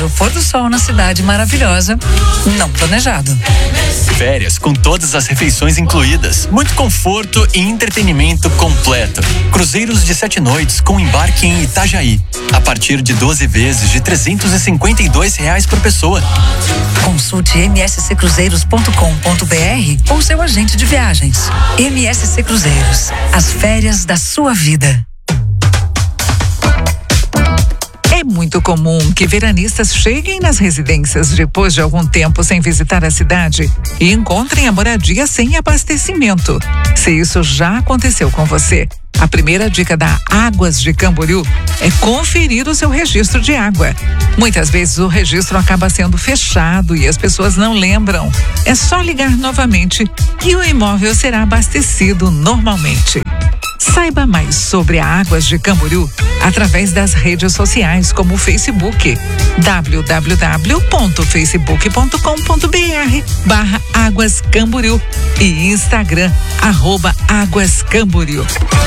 O pôr do sol na cidade maravilhosa, não planejado. Férias com todas as refeições incluídas, muito conforto e entretenimento completo. Cruzeiros de 7 noites com embarque em Itajaí, a partir de 12 vezes de R$352 por pessoa. Consulte msccruzeiros.com.br ou seu agente de viagens. MSC Cruzeiros, as férias da sua vida. É muito comum que veranistas cheguem nas residências depois de algum tempo sem visitar a cidade e encontrem a moradia sem abastecimento. Se isso já aconteceu com você, a primeira dica da Águas de Camboriú é conferir o seu registro de água. Muitas vezes o registro acaba sendo fechado e as pessoas não lembram. É só ligar novamente que o imóvel será abastecido normalmente. Saiba mais sobre a Águas de Camboriú através das redes sociais como o Facebook, www.facebook.com.br/Águas Camboriú e Instagram @Águas Camboriú.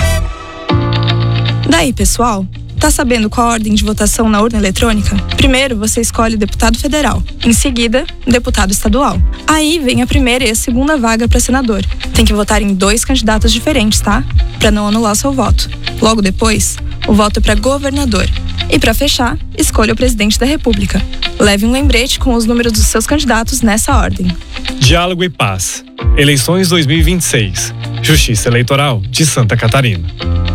Daí, pessoal, tá sabendo qual a ordem de votação na urna eletrônica? Primeiro, você escolhe o deputado federal. Em seguida, o deputado estadual. Aí vem a primeira e a segunda vaga para senador. Tem que votar em 2 candidatos diferentes, tá? Para não anular seu voto. Logo depois, o voto é para governador. E para fechar, escolha o presidente da República. Leve um lembrete com os números dos seus candidatos nessa ordem. Diálogo e Paz. Eleições 2026. Justiça Eleitoral de Santa Catarina.